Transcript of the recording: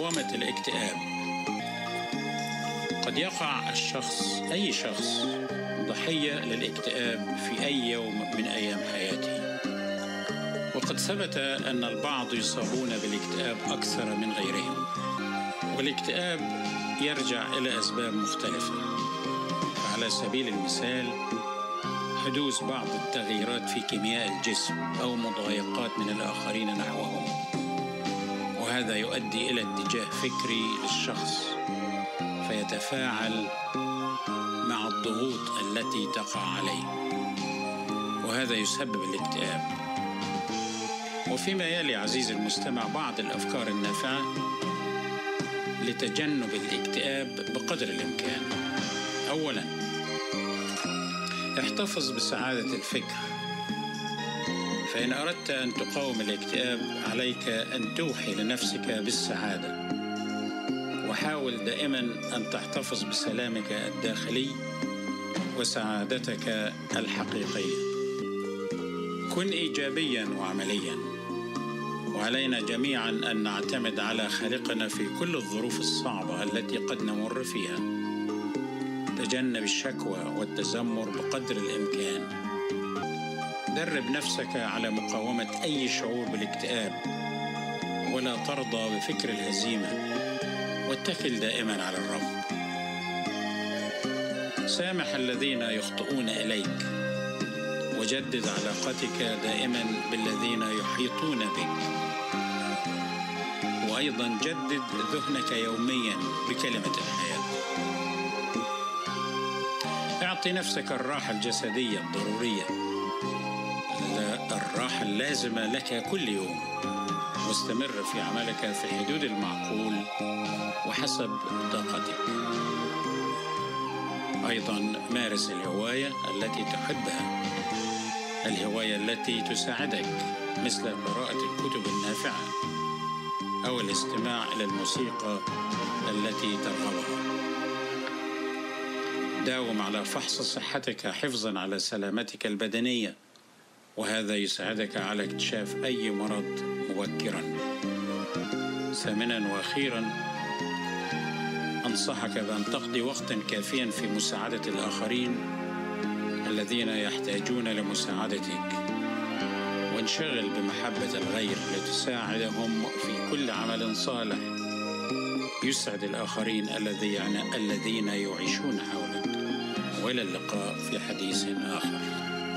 مقاومة الاكتئاب. قد يقع أي شخص ضحية للاكتئاب في أي يوم من أيام حياته، وقد ثبت أن البعض يصابون بالاكتئاب أكثر من غيرهم، والاكتئاب يرجع إلى أسباب مختلفة. فعلى سبيل المثال حدوث بعض التغييرات في كيمياء الجسم أو مضايقات من الآخرين نحوهم، وهذا يؤدي إلى اتجاه فكري للشخص فيتفاعل مع الضغوط التي تقع عليه، وهذا يسبب الاكتئاب. وفيما يلي عزيزي المستمع بعض الأفكار النافعة لتجنب الاكتئاب بقدر الإمكان. أولاً، احتفظ بسعادة الفكر، فإن أردت أن تقاوم الاكتئاب عليك أن توحي لنفسك بالسعادة، وحاول دائماً أن تحتفظ بسلامك الداخلي وسعادتك الحقيقية. كن إيجابياً وعملياً، وعلينا جميعاً أن نعتمد على خالقنا في كل الظروف الصعبة التي قد نمر فيها. تجنب الشكوى والتذمر بقدر الإمكان. درب نفسك على مقاومة أي شعور بالاكتئاب، ولا ترضى بفكر الهزيمة، واتكل دائما على الرب. سامح الذين يخطئون إليك، وجدد علاقتك دائما بالذين يحيطون بك، وأيضا جدد ذهنك يوميا بكلمة الحياة. اعطي نفسك الراحة الجسدية الضرورية، الراحة اللازمة لك كل يوم، واستمر في عملك في حدود المعقول وحسب طاقتك. أيضا مارس الهواية التي تحبها، الهواية التي تساعدك، مثل قراءة الكتب النافعة أو الاستماع إلى الموسيقى التي ترغبها. داوم على فحص صحتك حفظا على سلامتك البدنية، وهذا يساعدك على اكتشاف أي مرض مبكرا. ثامنا وأخيرا، أنصحك بأن تقضي وقتا كافيا في مساعدة الآخرين الذين يحتاجون لمساعدتك، وانشغل بمحبة الغير لتساعدهم في كل عمل صالح يسعد الآخرين الذين يعيشون حولك. وإلى اللقاء في حديث آخر.